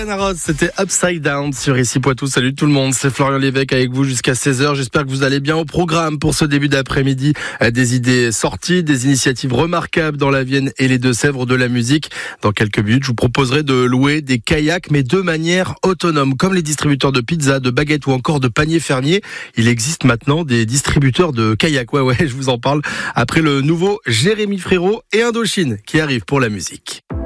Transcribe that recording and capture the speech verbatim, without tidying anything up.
Diana Ross, c'était Upside Down sur Ici Poitou. Salut tout le monde, c'est Florian Lévesque avec vous jusqu'à seize heures. J'espère que vous allez bien. Au programme pour ce début d'après-midi. Des idées sorties, des initiatives remarquables dans la Vienne et les Deux-Sèvres, de la musique. Dans quelques minutes, je vous proposerai de louer des kayaks, mais de manière autonome. Comme les distributeurs de pizza, de baguettes ou encore de paniers fermiers, il existe maintenant des distributeurs de kayaks. Ouais, ouais, je vous en parle après le nouveau Jérémy Frérot et Indochine qui arrive pour la musique.